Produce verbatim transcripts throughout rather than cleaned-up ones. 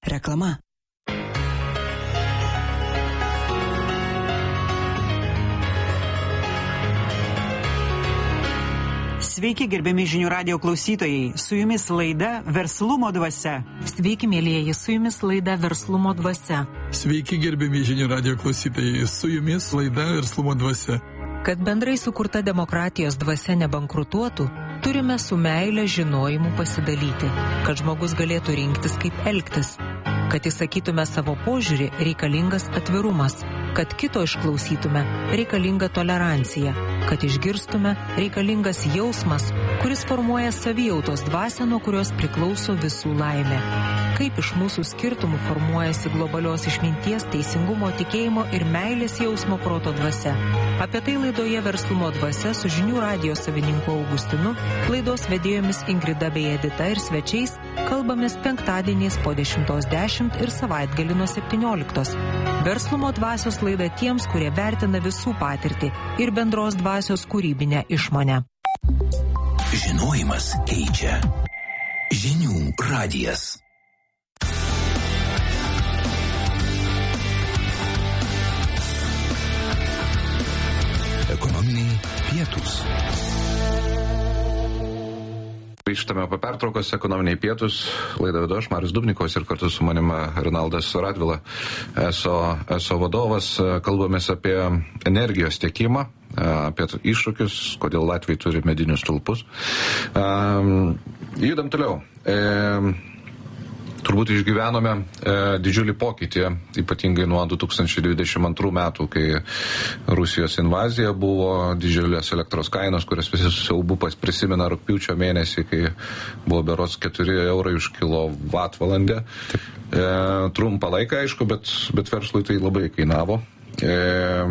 Reklama. Sveiki, gerbiami žinių radijo klausytojai. Su jumis laida Verslumo dvasia. Sveiki, mielieji, su jumis laida Verslumo dvasia. Sveiki, gerbiami žinių radijo klausytojai. Su jumis laida Verslumo dvasia. Kad bendrai sukurta demokratijos dvasia nebankrutuotų, turime su meile žinojimu pasidalyti, kad žmogus galėtų rinktis, kaip elgtis. Kad įsakytume savo požiūrį, reikalingas atvirumas. Kad kito išklausytume, reikalinga tolerancija. Kad išgirstume, reikalingas jausmas, kuris formuoja savijautos dvasią, nuo kurios priklauso visų laimė. Kaip iš mūsų skirtumų formuojasi globalios išminties, teisingumo, tikėjimo ir meilės jausmo proto dvasia. Apie tai laidoje Verslumo dvasia su žinių radijo savininku Augustinu, laidos vedėjomis Ingrida bei Edita ir svečiais kalbamės penktadieniais po dešimtos dešimt ir savaitgalį nuo septynioliktos. Verslumo dvasios laida tiems, kurie vertina visų patirtį ir bendros dvasios kūrybinę išmonę. Žinojimas keičia. Žinių radijas. Ekonominiai pietūs. Grįžtame po pertraukos, ekonominiai pietūs. Laidą vedu aš, Marius Dubnikovas, ir kartu su manimi Renaldas Radvila, eso, eso vadovas. Kalbamės apie energijos tiekimą, apie iššūkius, kodėl Latviai turi medinius stulpus. Um, judam toliau. E, turbūt išgyvenome e, didžiulį pokytį, ypatingai nuo du tūkstančiai dvidešimt antrų metų, kai Rusijos invazija buvo, didžiulės elektros kainos, kurias visi su siaubu prisimena rugpjūčio mėnesį, kai buvo berods keturi eurai už kilovatvalandę. E, trumpą laiką, aišku, bet, bet verslui tai labai kainavo. E,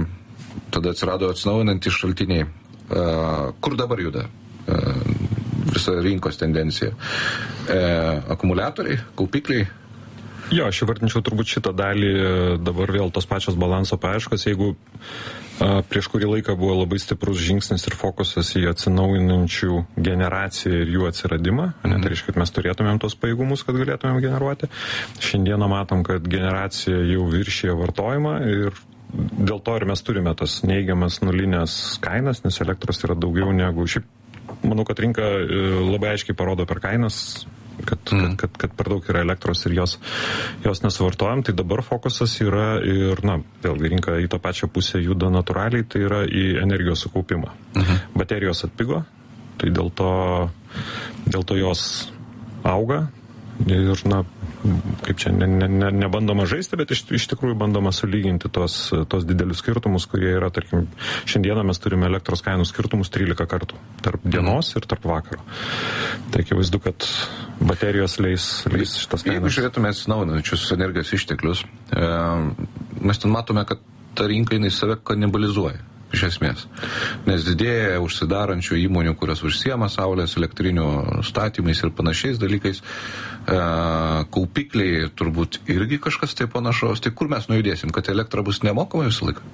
tada atsirado atsinaujinantys šaltiniai. E, kur dabar juda e, visa rinkos tendencija? E, akumuliatoriai, kaupikliai? Jo, aš įvardinčiau turbūt šitą dalį, dabar vėl tos pačios balanso paieškos. Jeigu a, prieš kurį laiką buvo labai stiprus žingsnis ir fokusas į atsinaujinančių generaciją ir jų atsiradimą, mm. ne, tai reiškia, kad mes turėtumėm tos pajėgumus, kad galėtumėm generuoti. Šiandieną matom, kad generacija jau viršyje vartojimą ir dėl to ir mes turime tas neigiamas nulinės kainas, nes elektros yra daugiau negu šiaip. Manau, kad rinka labai aiškiai parodo per kainas, kad, mm. kad, kad, kad per daug yra elektros ir jos, jos nesuvartojam. Tai dabar fokusas yra ir, na, vėlgi rinka į tą pačią pusę juda natūraliai, tai yra į energijos sukaupimą. Mm-hmm. Baterijos atpigo, tai dėl to, dėl to jos auga ir, na, kaip čia, ne, ne, ne, nebandoma žaisti, bet iš, iš tikrųjų bandoma sulyginti tos, tos didelius skirtumus, kurie yra, tarkim, šiandieną mes turime elektros kainų skirtumus trylika kartų tarp dienos ir tarp vakaro. Tai akivaizdu, kad baterijos leis, leis šitas kainas. Jeigu žiūrėtume atsinaujinančius energijos išteklius, e, mes ten matome, kad ta rinka jinai save kanibalizuoja. Iš esmės. Nes didėja užsidarančių įmonių, kurios užsiema saulės elektrinių statymais ir panašiais dalykais. E, kaupikliai turbūt irgi kažkas tai panašaus. Tai kur mes nujudėsim, kad elektra bus nemokama visą laiką?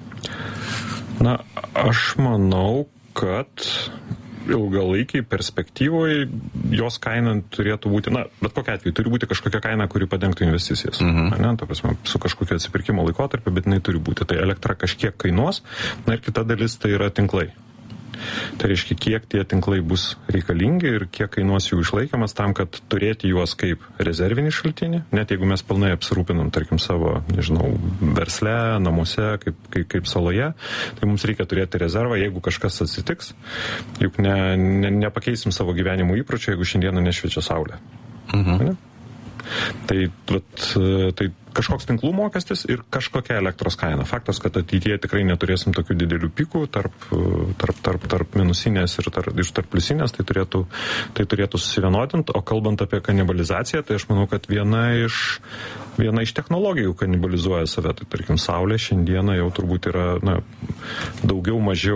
Na, aš manau, kad ilgalaikiai perspektyvoje jos kaina turėtų būti, na, bet kokia atveju, turi būti kažkokia kaina, kuri padengtų investicijas. Mhm. Ne, ta prasme, su kažkokia atsipirkimo laikotarpiu, bet jinai turi būti. Tai elektra kažkiek kainuos, na ir kita dalis tai yra tinklai. Tai reiškia, kiek tie tinklai bus reikalingi ir kiek kainuos jų išlaikymas tam, kad turėti juos kaip rezervinį šaltinį, net jeigu mes pilnai apsirūpinam, tarkim, savo, nežinau, versle, namuose, kaip, kaip, kaip saloje, tai mums reikia turėti rezervą, jeigu kažkas atsitiks, juk ne, ne, nepakeisim savo gyvenimo įpročio, jeigu šiandieną nešviečia saulė. Mhm. Ne? Tai, vat, tai kažkoks tinklų mokestis ir kažkokia elektros kaina. Faktas, kad ateityje tikrai neturėsim tokių didelių pikų tarp, tarp, tarp, tarp minusinės ir tarp, iš tarp pliusinės, tai turėtų, tai turėtų susivienodinti. O kalbant apie kanibalizaciją, tai aš manau, kad viena iš, viena iš technologijų kanibalizuoja save. Tai tarkim, saulė šiandieną jau turbūt yra, na, daugiau mažiau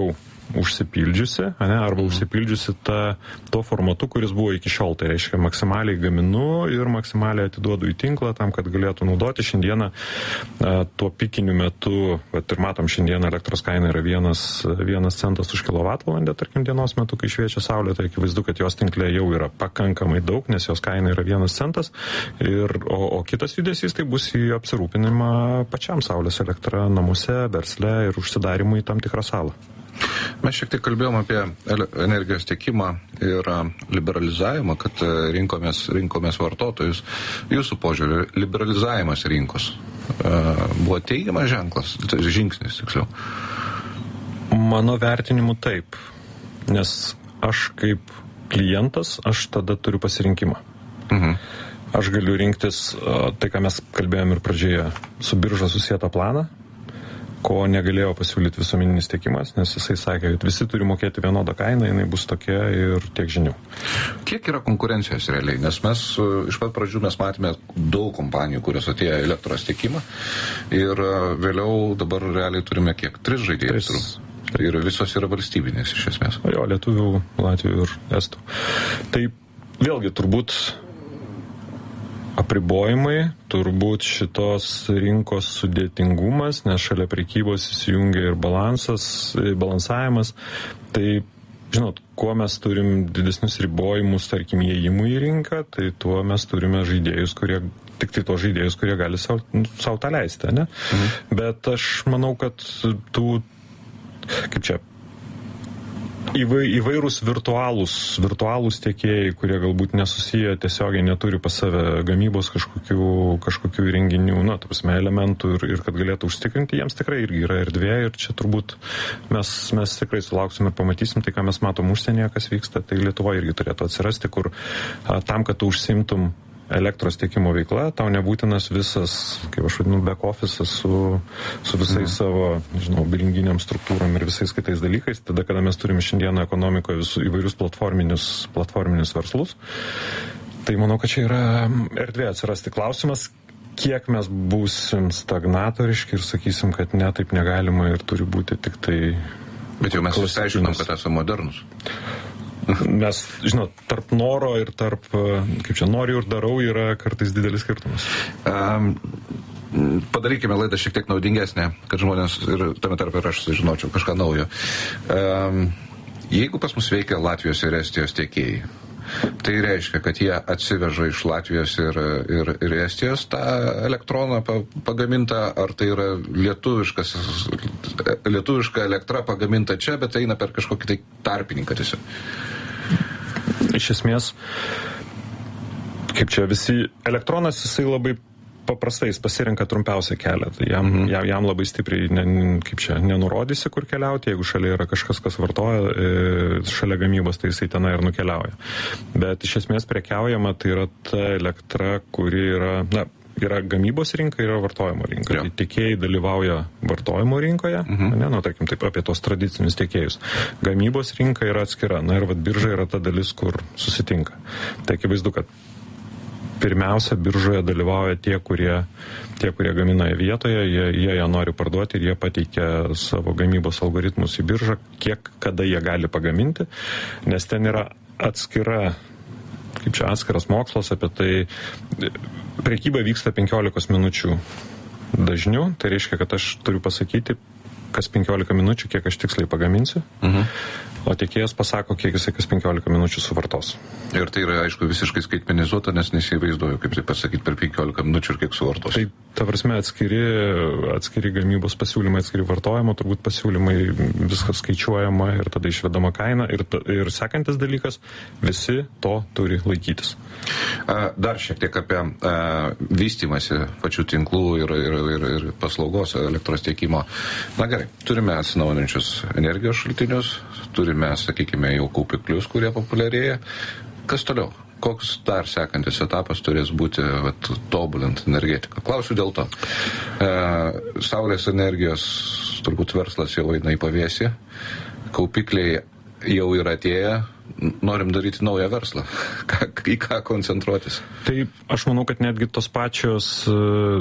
užsipildžiusi, ane, arba mhm. užsipildžiusi ta, tuo formatu, kuris buvo iki šiol. Tai reiškia, maksimaliai gaminu ir maksimaliai atiduodu į tinklą tam, kad galėtų naudoti. Šiandieną a, tuo pikiniu metu, bet ir matom, šiandieną elektros kaina yra vienas, vienas centas už kilovatvalandę, tarkim, dienos metu, kai šviečia saulė, tai akivaizdu, kad jos tinklė jau yra pakankamai daug, nes jos kaina yra vienas centas. Ir, o, o kitas judesys tai bus į apsirūpinimą pačiam saulės elektra namuose, versle ir užsidarimui tam tikrą salą. Mes šiek tiek kalbėjom apie energijos tiekimą ir liberalizavimą, kad rinkomės, rinkomės vartotojus. Jūsų požiūrį, liberalizavimas rinkos buvo teigiamas ženklas, žingsnis tiksliau? Mano vertinimu taip, nes aš kaip klientas, aš tada turiu pasirinkimą. Mhm. Aš galiu rinktis tai, ką mes kalbėjom ir pradžioje, su birža susietą planą, ko negalėjo pasiūlyti visuomeninis tiekimas, nes jisai sakė, kad visi turi mokėti vienodą kainą, jinai bus tokia ir tiek žinių. Kiek yra konkurencijos realiai? Nes mes iš pat pradžių mes matėme daug kompanijų, kurios atėjo elektros tiekimą ir vėliau dabar realiai turime kiek? Tris žaidėjus. Tris. Ir visos yra valstybinės iš esmės. O jo, lietuvių, latvių ir estų. Tai vėlgi turbūt apribojimai, turbūt šitos rinkos sudėtingumas, nes šalia prekybos įsijungia ir balansas, balansavimas. Tai, žinot, kuo mes turim didesnius ribojimus, tarkim, įėjimų į rinką, tai tuo mes turime žaidėjus, kurie, tik tai tos žaidėjus, kurie gali sau, sau tą leisti, ne? Mhm. Bet aš manau, kad tų, kaip čia, Įvai, įvairūs virtualūs, virtualūs tiekėjai, kurie galbūt nesusiję tiesiogiai, neturi pas save gamybos kažkokių, kažkokių įrenginių, na, ta prasme, elementų ir, ir kad galėtų užtikrinti, jiems tikrai irgi yra erdvė ir čia turbūt mes, mes tikrai sulauksim ir pamatysim tai, ką mes matom užsienyje, kas vyksta, tai Lietuvoje irgi turėtų atsirasti, kur a, tam, kad tu užsimtum elektros tiekimo veikla, tau nebūtinas visas, kaip aš vadinu, back office'as su, su visais mm. savo, žinau, bilinginiam struktūram ir visais kitais dalykais. Tada, kada mes turime šiandieną ekonomikoje visų įvairius platforminius, platforminius verslus, tai manau, kad čia yra erdvė atsirasti. Klausimas, kiek mes būsim stagnatoriški ir sakysim, kad ne, taip negalima ir turi būti tik tai... Bet jau mes išsiaiškinom, kad esame modernus. Mes, žinot, tarp noro ir tarp, kaip čia, noriu ir darau, yra kartais didelis skirtumas. Um, padarykime laidą šiek tiek naudingesnę, kad žmonės ir tame tarp ir aš sužinočiau kažką naujo. Um, jeigu pas mus veikia Latvijos ir Estijos tiekėjai, tai reiškia, kad jie atsiveža iš Latvijos ir, ir, ir Estijos tą elektroną pagamintą, ar tai yra lietuviškas, lietuviška elektra pagaminta čia, bet eina per kažkokį tai tarpininką tiesiog. Iš esmės, kaip čia visi, elektronas jisai labai paprastai, jis pasirenka trumpiausią kelią. Tai jam, mm-hmm. jam, jam labai stipriai, ne, kaip čia, nenurodysi, kur keliauti. Jeigu šalia yra kažkas, kas vartoja, e, šalia gamybos, tai jisai tenai ir nukeliauja. Bet iš esmės prekiaujama, tai yra ta elektra, kuri yra, na, yra gamybos rinka, yra vartojimo rinka. Ja. Tai tiekėjai dalyvauja vartojimo rinkoje, mhm. ne, nu, tarkim, taip apie tos tradicinius tiekėjus. Gamybos rinka yra atskira, na ir vat birža yra ta dalis, kur susitinka. Tai akivaizdu, kad pirmiausia, biržoje dalyvauja tie, kurie, tie, kurie gamina vietoje, jie, jie ją nori parduoti ir jie pateikia savo gamybos algoritmus į biržą, kiek, kada jie gali pagaminti, nes ten yra atskira, kaip čia atskiras mokslas apie tai, prekyba vyksta penkiolikos minučių dažniu, tai reiškia, kad aš turiu pasakyti, kas penkiolika minučių, kiek aš tiksliai pagaminsiu, mhm. o tiekėjas pasako, kiek jisai kas penkiolika minučių suvartos. Ir tai yra, aišku, visiškai skaitmenizuota, nes nesivaizduoju, kaip tai pasakyti, per penkiolika minučių ir kiek suvartos. Tai, ta prasme, atskiri, atskiri gamybos pasiūlymai, atskiri vartojimo, turbūt pasiūlymai, viskas skaičiuojama ir tada išvedama kaina. Ir, ir sekantis dalykas, visi to turi laikytis. Dar šiek tiek apie vystymąsi pačių tinklų ir, ir, ir, ir paslaugos elektros tiekimo. Na gerai, turime atsinaujinančius energijos šaltinius, turime, sakykime, jau kaupiklius, kurie populiarėja. Kas toliau? Koks dar sekantis etapas turės būti vat, tobulint energetiką? Klausiu dėl to. E, saulės energijos turbūt verslas jau eina į pavėsį, kaupikliai jau yra atėję, norim daryti naują verslą. Ką, į ką koncentruotis? Tai aš manau, kad netgi tos pačios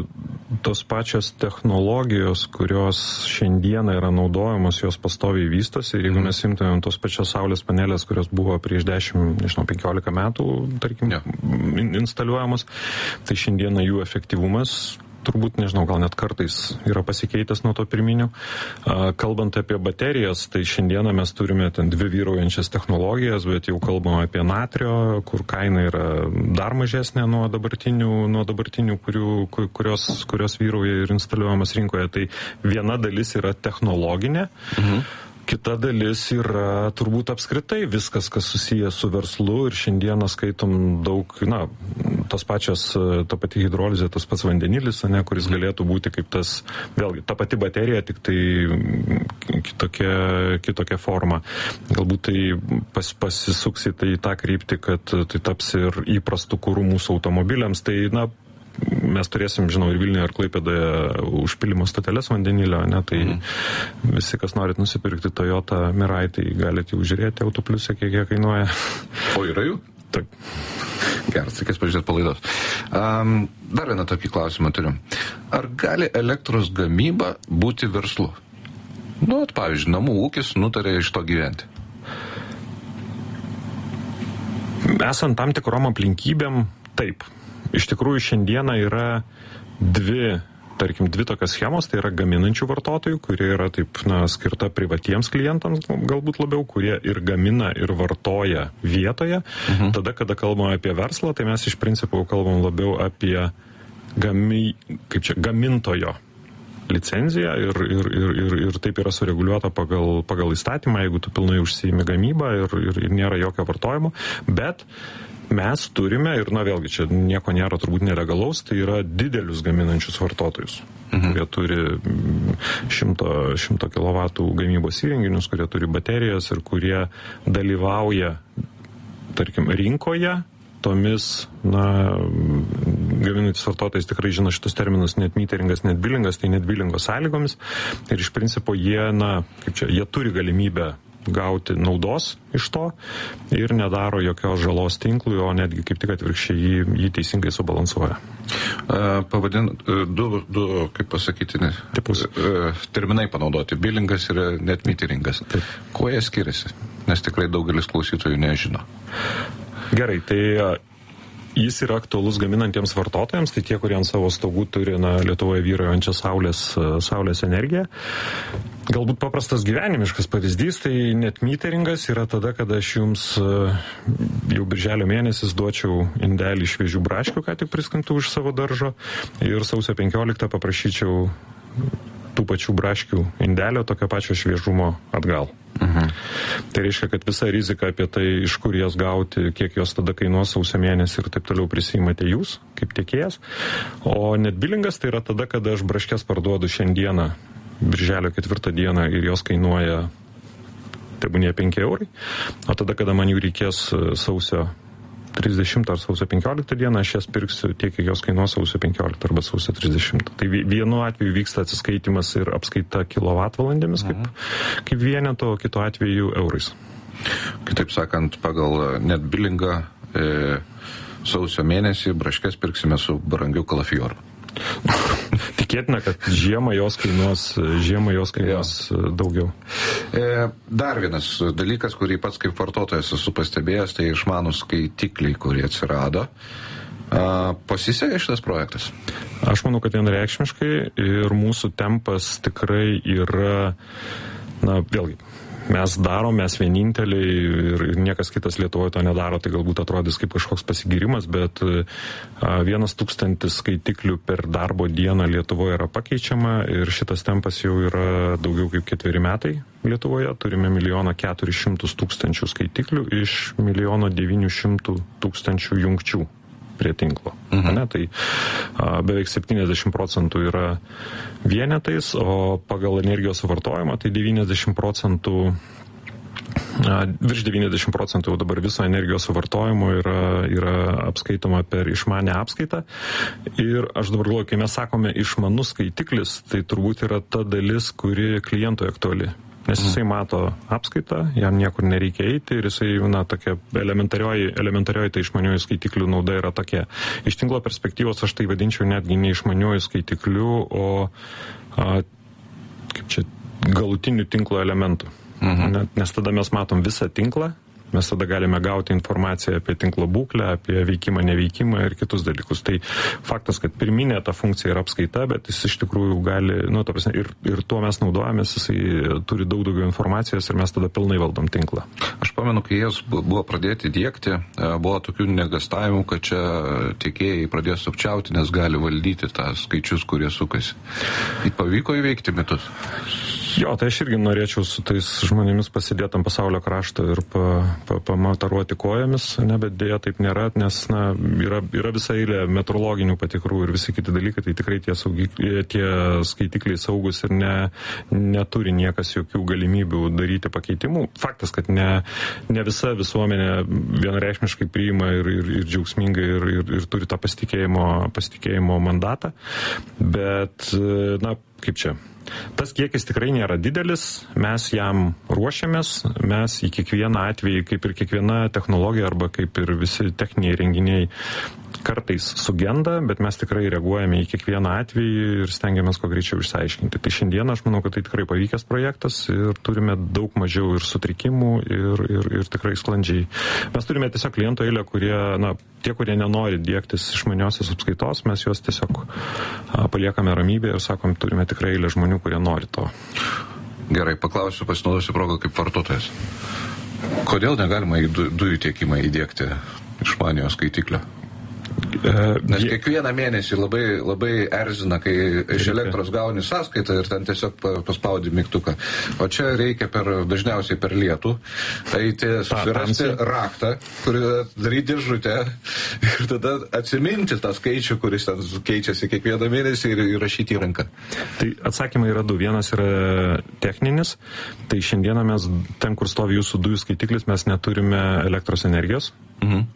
tos pačios technologijos, kurios šiandieną yra naudojamos, jos pastoviai vystosi. Ir jeigu mes imtumėm tos pačios saulės panelės, kurios buvo prieš dešimt, nežinau, penkiolika metų, tarkim, ja. instaliuojamos, tai šiandieną jų efektyvumas turbūt, nežinau, gal net kartais yra pasikeitęs nuo to pirminių. Kalbant apie baterijas, tai šiandieną mes turime ten dvi vyraujančias technologijas, bet jau kalbam apie natrio, kur kaina yra dar mažesnė nuo dabartinių, nuo dabartinių kurių, kurios, kurios vyrauja ir instaliuojamas rinkoje. Tai viena dalis yra technologinė. Mhm. Kita dalis yra turbūt apskritai viskas, kas susijęs su verslu ir šiandieną skaitom daug, na, tos pačios, ta pati hidrolizė, tas pats vandenilis, ne, kuris galėtų būti kaip tas, vėlgi, ta pati baterija, tik tai kitokia, kitokia forma. Galbūt tai pas, pasisuks į tai tą kryptį, kad tai taps ir įprastų kurų mūsų automobiliams. Tai, na, mes turėsim, žinau, ir Vilniuje, ir Klaipėdoje užpilimo stoteles vandenilio, ne, tai mm. visi, kas norit nusipirkti Toyota Mirai, tai galite jau žiūrėti Autopliuse, kiek jie kainuoja. O yra jų? Taip. Geras, reikės pažiūrėti palaidos. Um, dar vieną tokį klausimą turim. Ar gali elektros gamyba būti verslu? Nu, pavyzdžiui, namų ūkis nutarė iš to gyventi. Esant tam tikrom aplinkybėm, taip. Iš tikrųjų, šiandieną yra dvi, tarkim, dvi tokios schemos, tai yra gaminančių vartotojų, kurie yra taip, na, skirta privatiems klientams, galbūt labiau, kurie ir gamina, ir vartoja vietoje. Mhm. Tada, kada kalbame apie verslą, tai mes iš principo kalbam labiau apie gami, kaip čia, gamintojo licenciją ir, ir, ir, ir, ir taip yra sureguliuota pagal, pagal įstatymą, jeigu tu pilnai užsiimi gamybą ir, ir, ir nėra jokio vartojimo, bet mes turime, ir na vėlgi, čia nieko nėra turbūt nelegalaus, tai yra didelius gaminančius vartotojus, mhm. kurie turi šimto kilovatų gamybos įrenginius, kurie turi baterijas ir kurie dalyvauja, tarkim, rinkoje, tomis, na, gaminantis vartotojais tikrai žino šitus terminus net meteringas, net bilingas, tai net bilingo sąlygomis. Ir iš principo jie, na, kaip čia, jie turi galimybę gauti naudos iš to ir nedaro jokios žalos tinklui, o netgi kaip tik atvirkščiai jį, jį teisingai subalansuoja. Pavadin, du, du, kaip pasakyti, ne, Tipus. terminai panaudoti, bilingas ir net meteringas. Taip. Kuo jie skiriasi? Nes tikrai daugelis klausytojų nežino. Gerai, tai jis yra aktualus gaminantiems vartotojams, tai tie, kurie ant savo stogų turi, na, Lietuvoje vyraujančią saulės, saulės energiją. Galbūt paprastas gyvenimiškas pavyzdys, tai net meteringas yra tada, kada aš jums jau birželio mėnesis duočiau indelį šviežių braškių, ką tik priskintų iš savo daržo, ir sausio penkioliktą paprašyčiau tų pačių braškių indelio, tokio pačio šviežumo atgal. Mhm. Tai reiškia, kad visa rizika apie tai, iš kur jas gauti, kiek jos tada kainuos sausio mėnesį ir taip toliau prisimate jūs, kaip tiekėjas. O net bilingas tai yra tada, kada aš braškes parduodu šiandieną, birželio ketvirtą dieną, ir jos kainuoja tebūnie penki eurai. O tada, kada man jų reikės sausio trisdešimtą ar sausio penkioliktą dieną, aš jas pirksiu tiek, kiek jos kainuos sausio penkioliktą arba sausio trisdešimtą. Tai vienu atveju vyksta atsiskaitimas ir apskaita kilovatvalandėmis kaip, kaip vieneto, o kitu atveju eurais. Kitaip sakant, pagal net bilingą e, sausio mėnesį braškes pirksime su brangiu kalafioru. Tikėtina, kad žiemą jos kainuos, žiemą jos kainuos ja. daugiau. E, dar vienas dalykas, kurį pats kaip vartotojas esu pastebėjęs, tai išmanus skaitikliai, kurie atsirado. A, pasisekė šitas projektas? Aš manau, kad vienareikšmiškai, ir mūsų tempas tikrai yra, na, vėlgi, mes darom, mes vieninteliai ir, ir niekas kitas Lietuvoje to nedaro, tai galbūt atrodys kaip kažkoks pasigirimas, bet a, vienas tūkstantis skaitiklių per darbo dieną Lietuvoje yra pakeičiama ir šitas tempas jau yra daugiau kaip ketveri metai Lietuvoje. Turime milijoną keturis šimtus tūkstančių skaitiklių iš milijono devynių šimtų tūkstančių jungčių prie tinklo. Mhm. Ne, tai a, beveik septyniasdešimt procentų yra vienetais, o pagal energijos suvartojimą tai devyniasdešimt procentų, a, virš devyniasdešimt procentų jau dabar viso energijos suvartojimo yra, yra apskaitoma per išmanę apskaitą. Ir aš dabar galvoju, kai mes sakome išmanus skaitiklis, tai turbūt yra ta dalis, kuri klientui aktuali. Nes jisai mato apskaitą, jam niekur nereikia eiti ir jisai, na, tokia elementarioji, elementarioji tai išmaniųjų skaitiklių nauda yra tokia. Iš tinklo perspektyvos aš tai vadinčiau netgi ne išmaniųjų skaitiklių, o a, kaip čia, galutinių tinklo elementų. Mhm. Nes tada mes matom visą tinklą, mes tada galime gauti informaciją apie tinklo būklę, apie veikimą, neveikimą ir kitus dalykus. Tai faktas, kad pirminė ta funkcija yra apskaita, bet jis iš tikrųjų gali, nu, ta prasme, ir, ir tuo mes naudojamės, jisai turi daug daugiau informacijos ir mes tada pilnai valdom tinklą. Aš pamenu, kai jie buvo pradėti diegti, buvo tokių negastavimų, kad čia tiekėjai pradėjo sukčiauti, nes gali valdyti tą skaičius, kurie sukasi. Tai pavyko įveikti mitus? Jo, tai aš irgi norėčiau su tais žmonėmis pasidėti ant pasaulio krašto ir pa, pa, pamataruoti kojomis, ne, bet dėja taip nėra, nes na, yra, yra visa eilė metrologinių patikrų ir visi kiti dalykai, tai tikrai tie, saugik, tie skaitikliai saugus ir ne, neturi niekas jokių galimybių daryti pakeitimų. Faktas, kad ne, ne visa visuomenė vienareikšmiškai priima ir, ir, ir džiaugsmingai ir, ir, ir turi tą pasitikėjimo, pasitikėjimo mandatą, bet, na, kaip čia, tas kiekis tikrai nėra didelis, mes jam ruošiamės, mes į kiekvieną atvejį, kaip ir kiekviena technologija arba kaip ir visi techniniai renginiai kartais sugenda, bet mes tikrai reaguojame į kiekvieną atvejį ir stengiamės kuo greičiau išsiaiškinti. Tai šiandien aš manau, kad tai tikrai pavykęs projektas ir turime daug mažiau ir sutrikimų ir, ir, ir tikrai sklandžiai. Mes turime tiesiog klientų eilę, kurie, na, tie, kurie nenori diegtis išmaniosios apskaitos, mes juos tiesiog a, paliekame ramybėje ir sakom, turime tikrai eilę žmonių, kurie nori to. Gerai, paklausiu, pasinaudosiu progą kaip vartotojas. Kodėl negalima į du, dujų tiekimą įdiegti išmanijos skaitiklio? Nes kiekvieną mėnesį labai, labai erzina, kai iš elektros gauni sąskaitą ir ten tiesiog paspaudi mygtuką. O čia reikia per, dažniausiai per lietų eiti, susirasti raktą, kurį daryti dėžutę ir tada atsiminti tą skaičių, kuris ten keičiasi kiekvieną mėnesį ir įrašyti į ranką. Tai atsakymai yra du. Vienas yra techninis. Tai šiandieną mes, ten, kur stovi jūsų dujų skaitiklis, mes neturime elektros energijos. Mhm.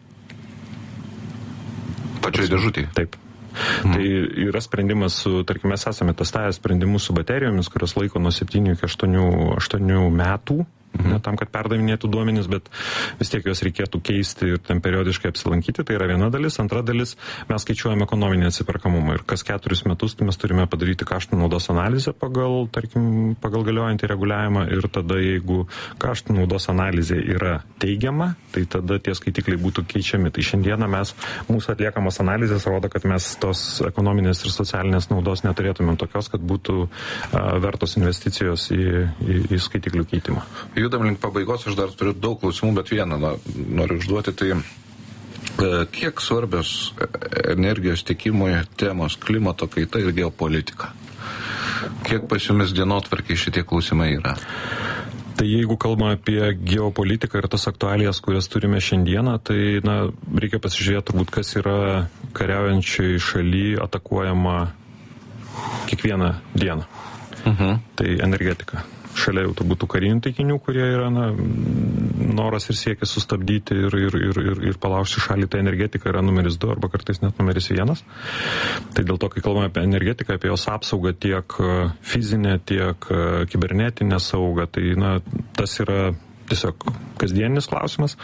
Pačioj dėžutėje. Taip. Mm. Tai yra sprendimas su, tarkim, mes esame testavę sprendimus su baterijomis, kurios laiko nuo septynių iki aštuonių metų. Mhm. Ne tam, kad perdavinėtų duomenis, bet vis tiek juos reikėtų keisti ir ten periodiškai apsilankyti. Tai yra viena dalis. Antra dalis, mes skaičiuojame ekonominį atsiperkamumą ir kas keturis metus tai mes turime padaryti kaštų naudos analizę pagal, tarkim, pagal galiojantį reguliavimą ir tada, jeigu kaštų naudos analizė yra teigiama, tai tada tie skaitikliai būtų keičiami. Tai šiandieną mes, mūsų atliekamos analizės rodo, kad mes tos ekonominės ir socialinės naudos neturėtumėm tokios, kad būtų a, vertos investicijos į, į, į skaitiklių keitimą. Judam link pabaigos, aš dar turiu daug klausimų, bet vieną na, noriu užduoti, tai e, kiek svarbios energijos tiekimui temos klimato kaita ir geopolitika? Kiek pas jumis dienotvarkiai šitie klausimai yra? Tai jeigu kalbame apie geopolitiką ir tas aktualijas, kurias turime šiandieną, tai na, reikia pasižiūrėti turbūt, kas yra kariaujančiai šaly atakuojama kiekvieną dieną. Uh-huh. Tai energetika. Šalia jau turbūt tų karinių taikinių, kurie yra na, noras ir siekis sustabdyti ir, ir, ir, ir, ir palaužti šalį, tai energetika yra numeris du arba kartais net numeris vienas. Tai dėl to, kai kalbame apie energetiką, apie jos apsaugą tiek fizinę, tiek kibernetinę saugą, tai na, tas yra tiesiog kasdieninis klausimas.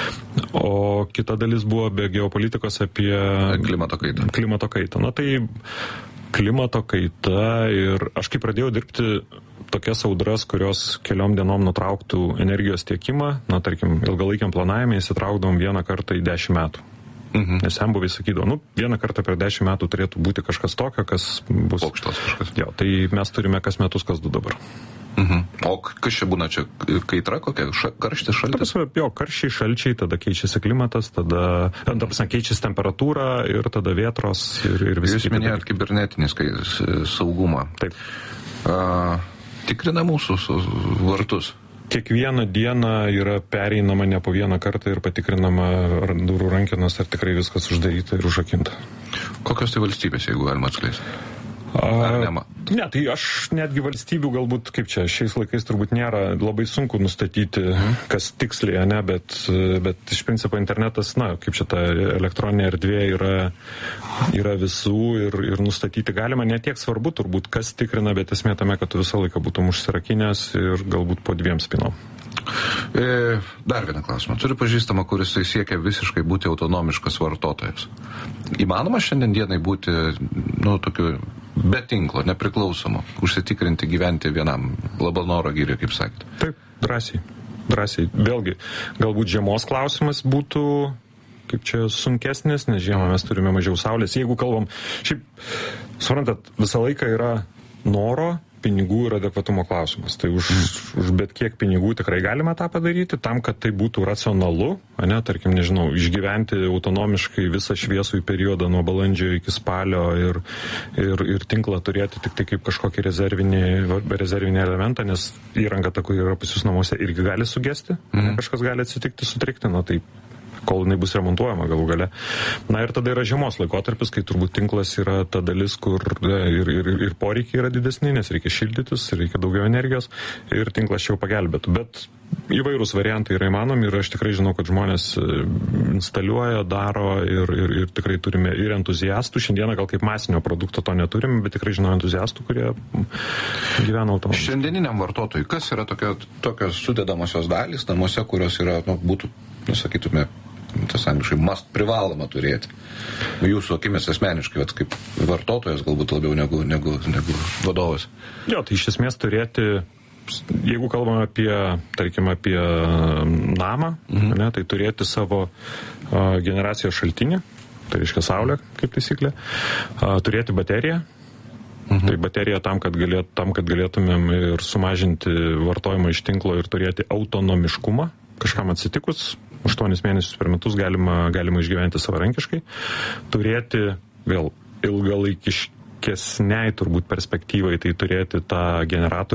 O kita dalis buvo be geopolitikos apie klimato kaitą. Klimato kaitą. Na tai klimato kaita ir aš kai pradėjau dirbti tokias audras, kurios keliom dienom nutrauktų energijos tiekimą, na, tarkim, ilgalaikiam planavime įsitraukdavom vieną kartą į dešimt metų. Mhm. Nes jam buvai sakydavo, nu, vieną kartą per dešimt metų turėtų būti kažkas tokio, kas bus... Pokštas kažkas. Jo, tai mes turime kas metus, kas du dabar. Mhm. O kas čia būna čia? Kaitra kokia? Ša, karštis, šaltis? Tarp, jo, karščiai, šalčiai, tada keičiasi klimatas, tada, tada keičiasi temperatūra ir tada vėtros ir, ir visi. Jūs minėjot kibernetinis saugumą. Taip. A, tikrina mūsų vartus. Kiekvieną dieną yra pereinama ne po vieną kartą ir patikrinama durų rankenos, ar tikrai viskas uždaryta ir užrakinta. Kokios tai valstybės, jeigu galima atskleisti? A, Ne, tai aš netgi valstybių galbūt, kaip čia, šiais laikais turbūt nėra labai sunku nustatyti, mhm. kas tiksliai, ne, bet, bet iš principo internetas, na, kaip čia ta elektroninė erdvė yra, yra visų ir, ir nustatyti galima. Ne tiek svarbu turbūt, kas tikrina, bet esmė tame, kad tu visą laiką būtum užsirakinęs ir galbūt po dviem spinom. E, dar vieną klausimą. Turiu pažįstamą, kuris siekia visiškai būti autonomiškas vartotojas. Įmanoma šiandien dienai būti, nu, tokiu be tinklo, nepriklausomo, užsitikrinti gyventi vienam Labanoro giriui, kaip sakėte? Taip, drąsiai. Drąsiai. Vėlgi, galbūt žiemos klausimas būtų kaip čia sunkesnis, nes žiemą mes turime mažiau saulės. Jeigu kalbam, šiaip, suprantat, visą laiką yra noro, pinigų ir adekvatumo klausimas. Tai už, už bet kiek pinigų tikrai galima tą padaryti, tam, kad tai būtų racionalu, ne, tarkim, nežinau, išgyventi autonomiškai visą šviesų periodą nuo balandžio iki spalio ir, ir, ir tinklą turėti tik tai kaip kažkokį rezervinį, rezervinį elementą, nes įranga ta, kuri yra pas jūs namuose, irgi gali sugesti, mm. kažkas gali atsitikti, sutrikti, na tai kol jinai bus remontuojama galų gale. Na ir tada yra žiemos laikotarpis, kai turbūt tinklas yra ta dalis, kur ir, ir, ir poreikiai yra didesni, nes reikia šildytis, reikia daugiau energijos ir tinklas čia jau pagelbėtų. Bet įvairūs variantai yra įmanomi ir aš tikrai žinau, kad žmonės instaliuoja, daro ir, ir, ir tikrai turime ir entuziastų. Šiandieną gal kaip masinio produkto to neturime, bet tikrai žinau entuziastų, kurie gyvena automobiliu. Šiandieniniam vartotojui, kas yra tokio, tokios sudedamosios dalys namuose, kurios yra, nu, būtų, nusakytume, tas angliškai must privaloma turėti. Jūsų akimis asmeniškai, vat, kaip vartotojas galbūt labiau negu, negu, negu vadovas. Jo, tai iš esmės turėti, jeigu kalbame apie, tarkim, apie namą, mhm. ne, tai turėti savo uh, generacijos šaltinį, tai reiškia saulę, kaip taisyklė, uh, turėti bateriją. Mhm. Tai baterija tam kad, galėt, tam, kad galėtumėm ir sumažinti vartojimą iš tinklo ir turėti autonomiškumą, kažkam atsitikus, aštuonis mėnesius per metus galima, galima išgyventi savarankiškai, turėti vėl ilgalaikiškesniai turbūt perspektyvai, tai turėti tą generatorių